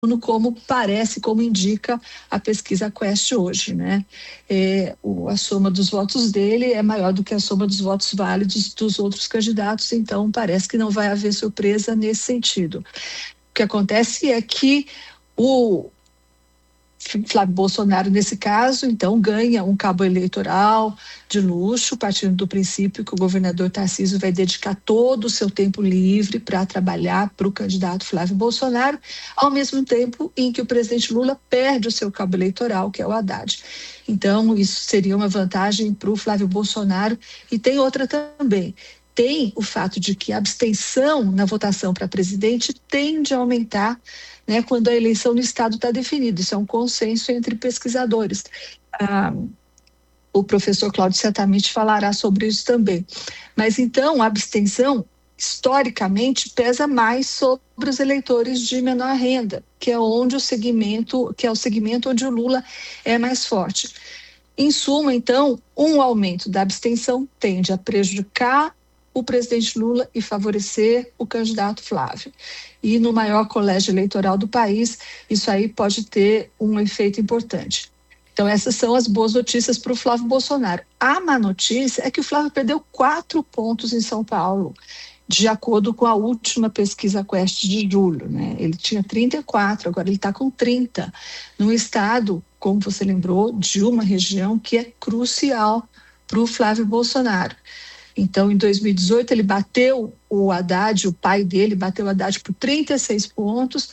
como parece, como indica a pesquisa Quest hoje, né? A soma dos votos dele é maior do que a soma dos votos válidos dos outros candidatos, então parece que não vai haver surpresa nesse sentido. O que acontece é que o Flávio Bolsonaro, nesse caso, então, ganha um cabo eleitoral de luxo, partindo do princípio que o governador Tarcísio vai dedicar todo o seu tempo livre para trabalhar para o candidato Flávio Bolsonaro, ao mesmo tempo em que o presidente Lula perde o seu cabo eleitoral, que é o Haddad. Então, isso seria uma vantagem para o Flávio Bolsonaro. E tem outra também. Tem o fato de que a abstenção na votação para presidente tende a aumentar, né, quando a eleição no Estado está definida. Isso é um consenso entre pesquisadores. O professor Cláudio certamente falará sobre isso também. Mas então a abstenção, historicamente, pesa mais sobre os eleitores de menor renda, que é o segmento onde o Lula é mais forte. Em suma, então, um aumento da abstenção tende a prejudicar o presidente Lula e favorecer o candidato Flávio. E no maior colégio eleitoral do país, isso aí pode ter um efeito importante. Então, essas são as boas notícias para o Flávio Bolsonaro. A má notícia é que o Flávio perdeu 4 pontos em São Paulo, de acordo com a última pesquisa Quest de julho, né? Ele tinha 34, agora ele está com 30, num estado, como você lembrou, de uma região que é crucial para o Flávio Bolsonaro. Então, em 2018, ele bateu o Haddad, o pai dele bateu o Haddad por 36 pontos.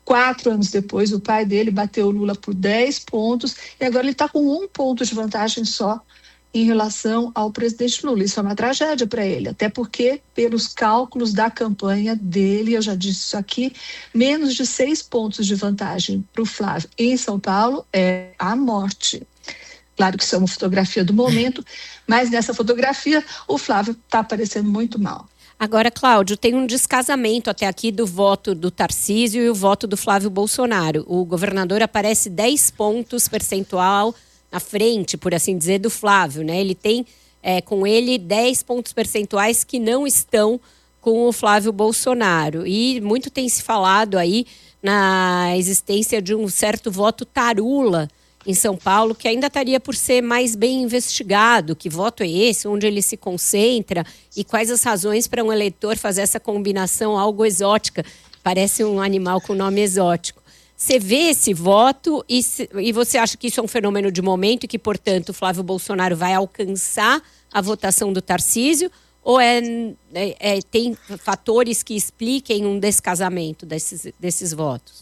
4 anos depois, o pai dele bateu o Lula por 10 pontos. E agora ele está com 1 ponto de vantagem só em relação ao presidente Lula. Isso é uma tragédia para ele, até porque, pelos cálculos da campanha dele, eu já disse isso aqui, menos de 6 pontos de vantagem para o Flávio em São Paulo é a morte. Claro que isso é uma fotografia do momento, mas nessa fotografia o Flávio está aparecendo muito mal. Agora, Cláudio, tem um descasamento até aqui do voto do Tarcísio e o voto do Flávio Bolsonaro. O governador aparece 10 pontos percentual na frente, por assim dizer, do Flávio, né? Ele tem com ele 10 pontos percentuais que não estão com o Flávio Bolsonaro. E muito tem se falado aí na existência de um certo voto tarula em São Paulo, que ainda estaria por ser mais bem investigado. Que voto é esse? Onde ele se concentra? E quais as razões para um eleitor fazer essa combinação algo exótica? Parece um animal com nome exótico. Você vê esse voto e você acha que isso é um fenômeno de momento e que, portanto, o Flávio Bolsonaro vai alcançar a votação do Tarcísio? Ou tem fatores que expliquem um descasamento desses votos?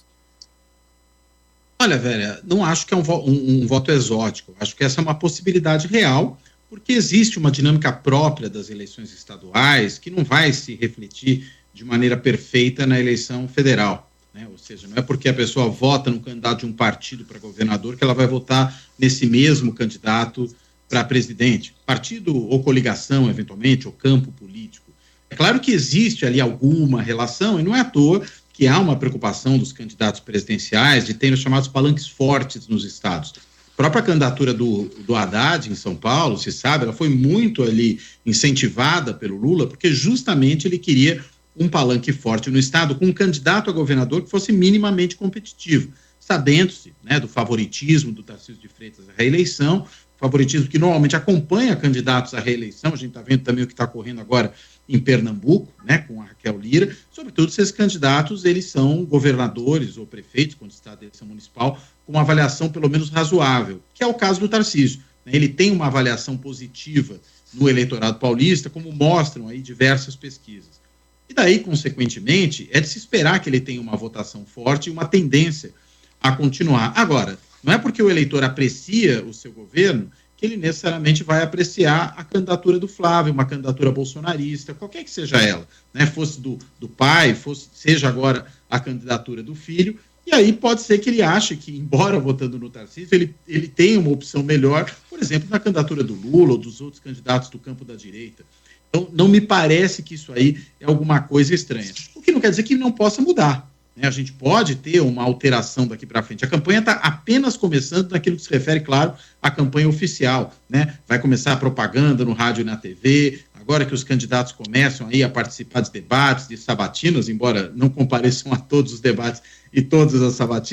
Olha, Vera, não acho que é um voto exótico. Acho que essa é uma possibilidade real, porque existe uma dinâmica própria das eleições estaduais que não vai se refletir de maneira perfeita na eleição federal, né? Ou seja, não é porque a pessoa vota no candidato de um partido para governador que ela vai votar nesse mesmo candidato para presidente. Partido ou coligação, eventualmente, ou campo político. É claro que existe ali alguma relação, e não é à toa que há uma preocupação dos candidatos presidenciais de terem os chamados palanques fortes nos estados. A própria candidatura do Haddad em São Paulo, se sabe, ela foi muito ali incentivada pelo Lula, porque justamente ele queria um palanque forte no estado, com um candidato a governador que fosse minimamente competitivo, sabendo-se, né, do favoritismo do Tarcísio de Freitas à reeleição, favoritismo que normalmente acompanha candidatos à reeleição. A gente está vendo também o que está ocorrendo agora em Pernambuco, né, com a Raquel Lira, sobretudo se esses candidatos eles são governadores ou prefeitos, quando está de eleição municipal, com uma avaliação pelo menos razoável, que é o caso do Tarcísio, né? Ele tem uma avaliação positiva no eleitorado paulista, como mostram aí diversas pesquisas. E daí, consequentemente, é de se esperar que ele tenha uma votação forte e uma tendência a continuar. Agora, não é porque o eleitor aprecia o seu governo que ele necessariamente vai apreciar a candidatura do Flávio, uma candidatura bolsonarista, qualquer que seja ela, né? Fosse do pai, seja agora a candidatura do filho, e aí pode ser que ele ache que, embora votando no Tarcísio, ele tenha uma opção melhor, por exemplo, na candidatura do Lula ou dos outros candidatos do campo da direita. Então, não me parece que isso aí é alguma coisa estranha. O que não quer dizer que não possa mudar, né? A gente pode ter uma alteração daqui para frente. A campanha está apenas começando naquilo que se refere, claro, à campanha oficial, né? Vai começar a propaganda no rádio e na TV, agora que os candidatos começam aí a participar de debates, de sabatinas, embora não compareçam a todos os debates e todas as sabatinas.